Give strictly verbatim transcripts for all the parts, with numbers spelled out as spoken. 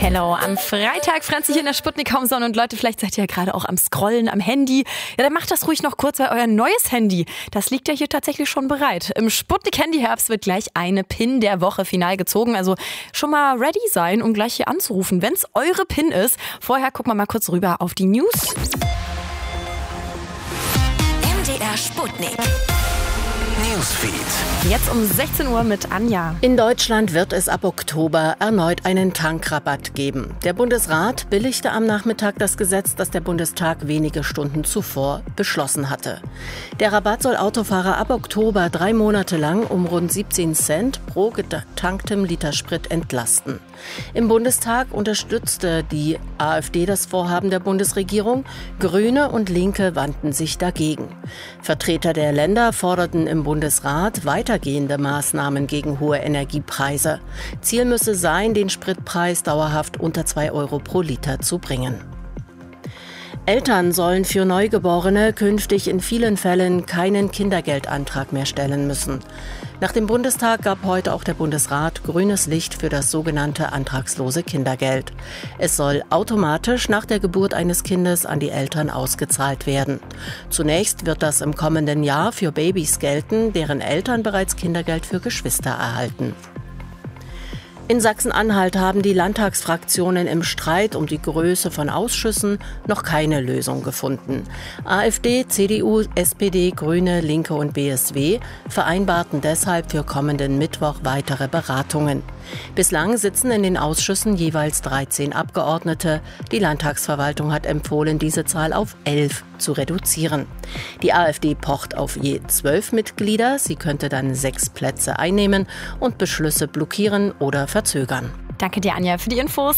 Hello, am Freitag franzt sich in der Sputnik kaum Sonne und Leute, vielleicht seid ihr ja gerade auch am Scrollen, am Handy. Ja, dann macht das ruhig noch kurz, weil euer neues Handy, das liegt ja hier tatsächlich schon bereit. Im Sputnik Handy-Herbst wird gleich eine PIN der Woche final gezogen, also schon mal ready sein, um gleich hier anzurufen, wenn es eure PIN ist. Vorher gucken wir mal kurz rüber auf die News. M D R Sputnik. Newsfeed. Jetzt um sechzehn Uhr mit Anja. In Deutschland wird es ab Oktober erneut einen Tankrabatt geben. Der Bundesrat billigte am Nachmittag das Gesetz, das der Bundestag wenige Stunden zuvor beschlossen hatte. Der Rabatt soll Autofahrer ab Oktober drei Monate lang um rund siebzehn Cent pro getanktem Liter Sprit entlasten. Im Bundestag unterstützte die AfD das Vorhaben der Bundesregierung. Grüne und Linke wandten sich dagegen. Vertreter der Länder forderten im Bundesrat weitergehende Maßnahmen gegen hohe Energiepreise. Ziel müsse sein, den Spritpreis dauerhaft unter zwei Euro pro Liter zu bringen. Eltern sollen für Neugeborene künftig in vielen Fällen keinen Kindergeldantrag mehr stellen müssen. Nach dem Bundestag gab heute auch der Bundesrat grünes Licht für das sogenannte antragslose Kindergeld. Es soll automatisch nach der Geburt eines Kindes an die Eltern ausgezahlt werden. Zunächst wird das im kommenden Jahr für Babys gelten, deren Eltern bereits Kindergeld für Geschwister erhalten. In Sachsen-Anhalt haben die Landtagsfraktionen im Streit um die Größe von Ausschüssen noch keine Lösung gefunden. AfD, C D U, S P D, Grüne, Linke und B S W vereinbarten deshalb für kommenden Mittwoch weitere Beratungen. Bislang sitzen in den Ausschüssen jeweils dreizehn Abgeordnete. Die Landtagsverwaltung hat empfohlen, diese Zahl auf elf zu reduzieren. Die AfD pocht auf je zwölf Mitglieder. Sie könnte dann sechs Plätze einnehmen und Beschlüsse blockieren oder verzögern. Danke dir, Anja, für die Infos.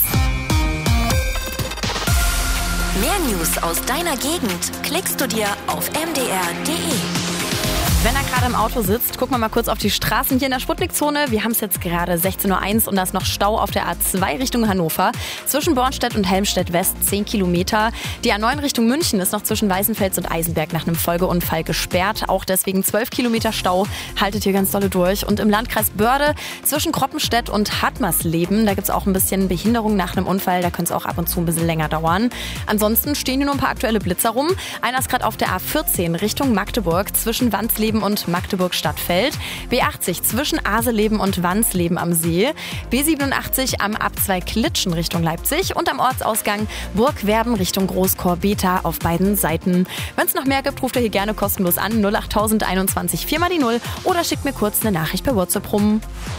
Mehr News aus deiner Gegend klickst du dir auf m d r punkt d e. Wenn er gerade im Auto sitzt, gucken wir mal kurz auf die Straßen hier in der Sputnikzone. Wir haben es jetzt gerade sechzehn Uhr eins und da ist noch Stau auf der A zwei Richtung Hannover. Zwischen Bornstedt und Helmstedt West zehn Kilometer. Die A neun Richtung München ist noch zwischen Weißenfels und Eisenberg nach einem Folgeunfall gesperrt. Auch deswegen zwölf Kilometer Stau. Haltet hier ganz dolle durch. Und im Landkreis Börde zwischen Kroppenstedt und Hadmersleben, da gibt es auch ein bisschen Behinderung nach einem Unfall. Da könnte es auch ab und zu ein bisschen länger dauern. Ansonsten stehen hier nur ein paar aktuelle Blitzer rum. Einer ist gerade auf der A vierzehn Richtung Magdeburg zwischen Wandsleben und Magdeburg-Stadtfeld, B achtzig zwischen Aseleben und Wansleben am See, B siebenundachtzig am Abzweig Klitschen Richtung Leipzig und am Ortsausgang Burgwerben Richtung Großkorbeta auf beiden Seiten. Wenn es noch mehr gibt, ruft ihr hier gerne kostenlos an null acht einundzwanzig vier mal die null oder schickt mir kurz eine Nachricht per WhatsApp rum.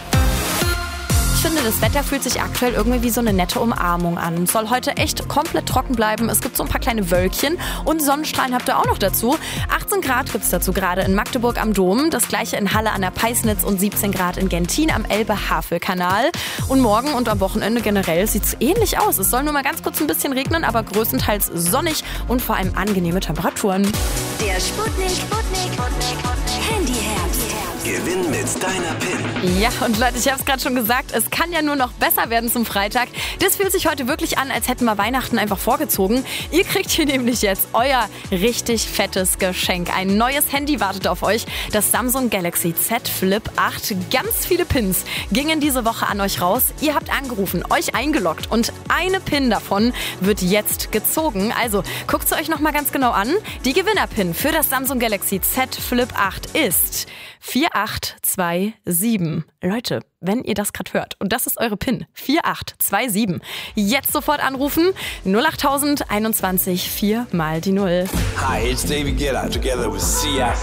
Ich finde, das Wetter fühlt sich aktuell irgendwie wie so eine nette Umarmung an. Es soll heute echt komplett trocken bleiben. Es gibt so ein paar kleine Wölkchen und Sonnenstrahlen habt ihr auch noch dazu. achtzehn Grad gibt es dazu gerade in Magdeburg am Dom. Das gleiche in Halle an der Peisnitz und siebzehn Grad in Gentin am Elbe-Havel-Kanal. Und morgen und am Wochenende generell sieht es ähnlich aus. Es soll nur mal ganz kurz ein bisschen regnen, aber größtenteils sonnig und vor allem angenehme Temperaturen. Der Sputnik, Sputnik, Handy-Herbst. Gewinn mit deiner PIN. Ja, und Leute, ich habe es gerade schon gesagt, es kann ja nur noch besser werden zum Freitag. Das fühlt sich heute wirklich an, als hätten wir Weihnachten einfach vorgezogen. Ihr kriegt hier nämlich jetzt euer richtig fettes Geschenk. Ein neues Handy wartet auf euch, das Samsung Galaxy Z Flip acht. Ganz viele Pins gingen diese Woche an euch raus. Ihr habt angerufen, euch eingeloggt und eine Pin davon wird jetzt gezogen. Also guckt es euch nochmal ganz genau an. Die Gewinner-Pin für das Samsung Galaxy Z Flip acht ist vier acht zwei sieben. Leute, wenn ihr das gerade hört und das ist eure PIN, vier acht zwei sieben. Jetzt sofort anrufen, null acht einundzwanzig vier mal die null. Hi, it's David Guetta together with Sia.